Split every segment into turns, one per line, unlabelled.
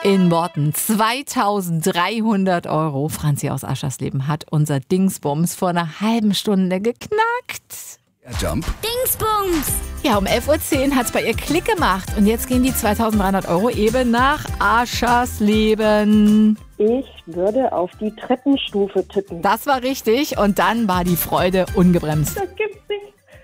In Worten 2.300 €. Franzi aus Aschersleben hat unser Dingsbums vor einer halben Stunde geknackt.
Jump.
Dingsbums!
Ja, um 11.10 Uhr hat es bei ihr Klick gemacht. Und jetzt gehen die 2.300 € eben nach Aschersleben.
Ich würde auf die Treppenstufe tippen.
Das war richtig. Und dann war die Freude ungebremst.
Das gibt's nicht.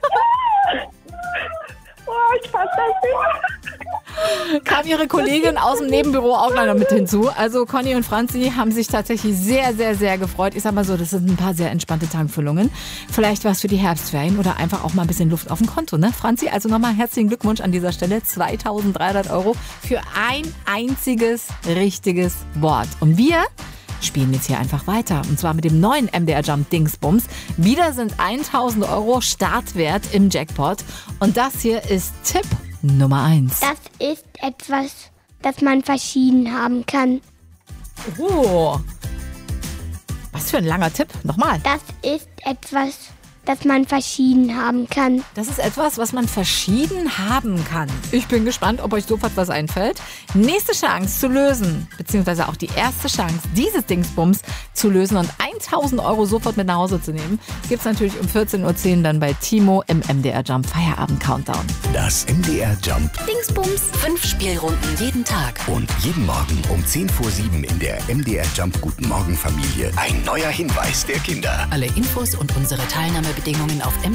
Oh, ich fass das nicht.
Kam ihre Kollegin aus dem Nebenbüro auch leider mit hinzu. Also Conny und Franzi haben sich tatsächlich sehr, sehr, sehr gefreut. Ich sag mal so, das sind ein paar sehr entspannte Tankfüllungen. Vielleicht was für die Herbstferien oder einfach auch mal ein bisschen Luft auf dem Konto, ne? Franzi, also nochmal herzlichen Glückwunsch an dieser Stelle. 2.300 € für ein einziges richtiges Wort. Und wir spielen jetzt hier einfach weiter. Und zwar mit dem neuen MDR Jump Dingsbums. Wieder sind 1.000 € Startwert im Jackpot. Und das hier ist Tipp Nummer 1.
Das ist etwas, das man verschieden haben kann.
Oh. Was für ein langer Tipp. Nochmal.
Das ist etwas, das man verschieden haben kann.
Das ist etwas, was man verschieden haben kann. Ich bin gespannt, ob euch sofort was einfällt. Nächste Chance zu lösen, beziehungsweise auch die erste Chance, dieses Dingsbums zu lösen und 1.000 € sofort mit nach Hause zu nehmen, gibt es natürlich um 14.10 Uhr dann bei Timo im MDR Jump Feierabend Countdown.
Das MDR Jump.
Dingsbums!
5 Spielrunden jeden Tag.
Und jeden Morgen um 7:10 in der MDR Jump Guten Morgen Familie. Ein neuer Hinweis der Kinder.
Alle Infos und unsere Teilnahmebedingungen auf